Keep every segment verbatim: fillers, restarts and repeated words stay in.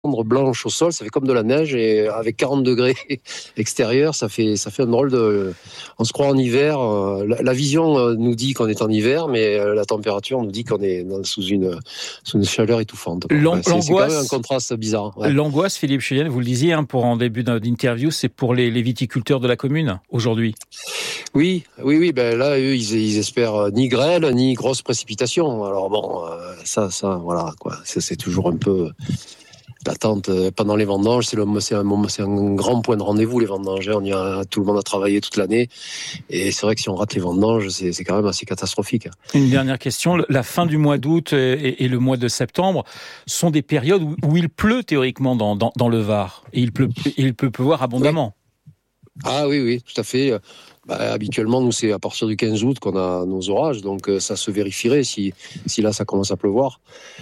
blanche au sol, ça fait comme de la neige, et avec quarante degrés extérieurs, ça fait, ça fait un drôle de... On se croit en hiver. La, la vision nous dit qu'on est en hiver, mais la température nous dit qu'on est dans, sous, une, sous une chaleur étouffante. L'an- ouais, c'est, c'est quand même un contraste bizarre. Ouais. L'angoisse, Philippe Cheyenne, vous le disiez hein, pour en début d'interview, c'est pour les, les viticulteurs de la commune aujourd'hui. Oui, oui, oui. Ben là, eux, ils, ils espèrent ni grêle ni grosse précipitation. Alors bon, euh, ça, ça, voilà, quoi. Ça, c'est toujours un peu l'attente pendant les vendanges. C'est, le, c'est, un, c'est un grand point de rendez-vous, les vendanges. On y a, tout le monde a travaillé toute l'année, et c'est vrai que si on rate les vendanges, c'est, c'est quand même assez catastrophique. Une dernière question. La fin du mois d'août et, et le mois de septembre sont des périodes où, où il pleut théoriquement dans, dans, dans le Var, et il, pleut, il peut pleuvoir abondamment. Oui. Ah oui, oui, tout à fait. Bah, habituellement, nous, c'est à partir du quinze août qu'on a nos orages, donc euh, ça se vérifierait si, si là, ça commence à pleuvoir.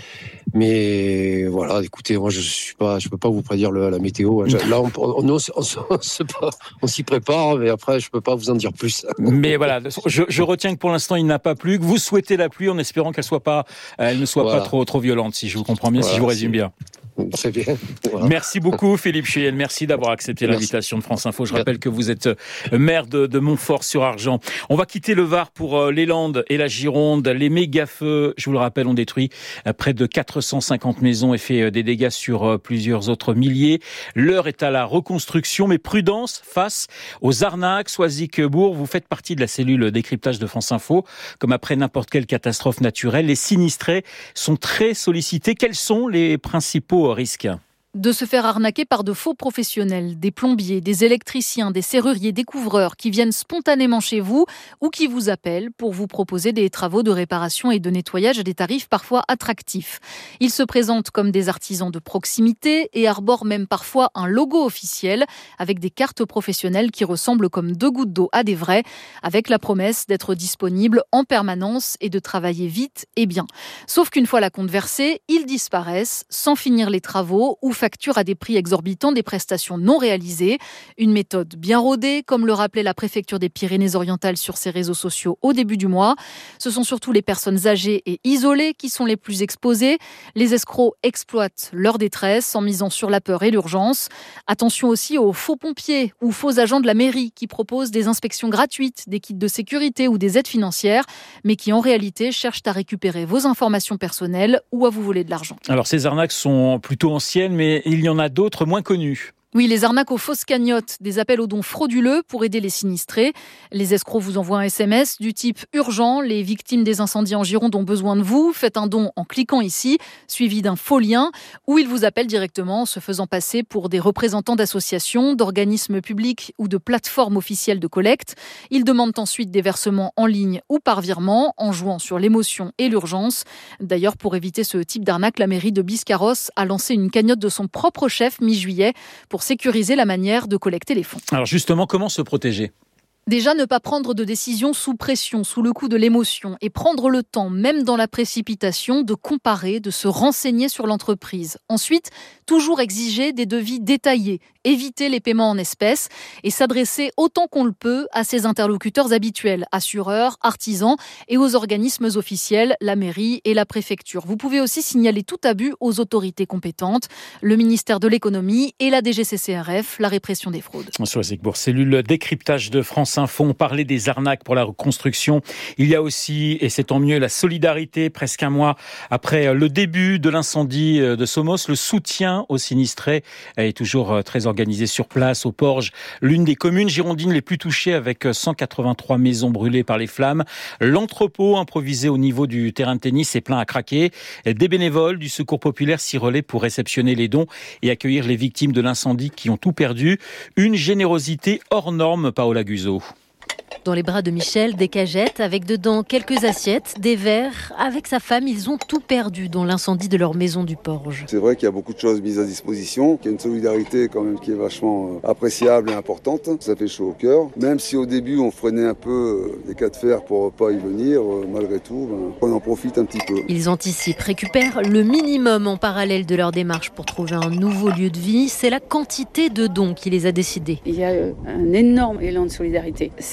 Mais voilà, écoutez, moi, je suis pas, je peux pas vous prédire le, la météo. Là, on, on, on, on, on, on s'y prépare, mais après, je peux pas vous en dire plus. Mais voilà, je, je retiens que pour l'instant, il n'a pas plu, que vous souhaitez la pluie en espérant qu'elle soit pas, elle ne soit voilà. pas trop, trop violente, si je vous comprends bien, voilà, si je vous résume bien. Très bien. Voilà. Merci beaucoup Philippe Cheyenne, merci d'avoir accepté merci. l'invitation de France Info. Je rappelle que vous êtes maire de, de Montfort-sur-Argent. On va quitter le Var pour les Landes et la Gironde. Les méga-feux, je vous le rappelle, ont détruit près de quatre cent cinquante maisons et fait des dégâts sur plusieurs autres milliers. L'heure est à la reconstruction, mais prudence face aux arnaques. Soisic-Bourg, vous faites partie de la cellule décryptage de France Info. Comme après n'importe quelle catastrophe naturelle, les sinistrés sont très sollicités. Quels sont les principaux risques ? De se faire arnaquer par de faux professionnels, des plombiers, des électriciens, des serruriers, des couvreurs qui viennent spontanément chez vous ou qui vous appellent pour vous proposer des travaux de réparation et de nettoyage à des tarifs parfois attractifs. Ils se présentent comme des artisans de proximité et arborent même parfois un logo officiel avec des cartes professionnelles qui ressemblent comme deux gouttes d'eau à des vrais, avec la promesse d'être disponibles en permanence et de travailler vite et bien. Sauf qu'une fois la compte versée, ils disparaissent sans finir les travaux ou facture à des prix exorbitants des prestations non réalisées. Une méthode bien rodée, comme le rappelait la préfecture des Pyrénées-Orientales sur ses réseaux sociaux au début du mois. Ce sont surtout les personnes âgées et isolées qui sont les plus exposées. Les escrocs exploitent leur détresse en misant sur la peur et l'urgence. Attention aussi aux faux pompiers ou faux agents de la mairie qui proposent des inspections gratuites, des kits de sécurité ou des aides financières, mais qui en réalité cherchent à récupérer vos informations personnelles ou à vous voler de l'argent. Alors ces arnaques sont plutôt anciennes, mais il y en a d'autres moins connues. Oui, les arnaques aux fausses cagnottes, des appels aux dons frauduleux pour aider les sinistrés. Les escrocs vous envoient un S M S du type « Urgent, les victimes des incendies en Gironde ont besoin de vous, faites un don en cliquant ici », suivi d'un faux lien, ou ils vous appellent directement en se faisant passer pour des représentants d'associations, d'organismes publics ou de plateformes officielles de collecte. Ils demandent ensuite des versements en ligne ou par virement, en jouant sur l'émotion et l'urgence. D'ailleurs, pour éviter ce type d'arnaque, la mairie de Biscarrosse a lancé une cagnotte de son propre chef mi-juillet pour sécuriser la manière de collecter les fonds. Alors justement, comment se protéger ? Déjà, ne pas prendre de décision sous pression, sous le coup de l'émotion, et prendre le temps, même dans la précipitation, de comparer, de se renseigner sur l'entreprise. Ensuite, toujours exiger des devis détaillés, éviter les paiements en espèces et s'adresser autant qu'on le peut à ses interlocuteurs habituels, assureurs, artisans et aux organismes officiels, la mairie et la préfecture. Vous pouvez aussi signaler tout abus aux autorités compétentes, le ministère de l'économie et la D G C C R F, la répression des fraudes. Soisic-Bourg, cellule décryptage de France Info. On parlait des arnaques pour la reconstruction. Il y a aussi, et c'est tant mieux, la solidarité. Presque un mois après le début de l'incendie de Somos, le soutien aux sinistrés est toujours très organisé sur place, au Porge, l'une des communes girondines les plus touchées avec cent quatre-vingt-trois maisons brûlées par les flammes. L'entrepôt improvisé au niveau du terrain de tennis est plein à craquer. Des bénévoles du Secours populaire s'y relaient pour réceptionner les dons et accueillir les victimes de l'incendie qui ont tout perdu. Une générosité hors norme, Paola Guzzo. Dans les bras de Michel, des cagettes avec dedans quelques assiettes, des verres. Avec sa femme, ils ont tout perdu dans l'incendie de leur maison du Porge. C'est vrai qu'il y a beaucoup de choses mises à disposition, qu'il y a une solidarité quand même qui est vachement appréciable et importante. Ça fait chaud au cœur. Même si au début on freinait un peu les cas de fer pour pas y venir, malgré tout, ben, on en profite un petit peu. Ils anticipent, récupèrent le minimum en parallèle de leur démarche pour trouver un nouveau lieu de vie. C'est la quantité de dons qui les a décidés. Il y a un énorme élan de solidarité. Cet élan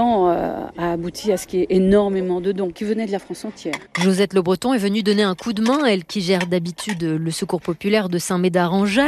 finalement euh, a abouti à ce qu'il y ait énormément de dons qui venaient de la France entière. Josette Le Breton est venue donner un coup de main, elle qui gère d'habitude le secours populaire de Saint-Médard-en-Jalles.